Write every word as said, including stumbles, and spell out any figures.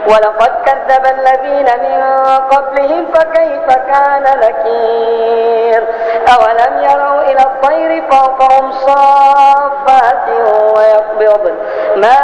ولقد كذب الذين من قبلهم فكيف كان نكير. أولم يروا إلى الطير فوقهم صافات